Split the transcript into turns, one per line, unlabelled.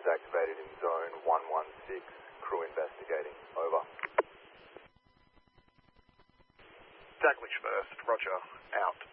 Alarms activated in zone 116. Crew investigating. Over.
Dagley first. Roger. Out.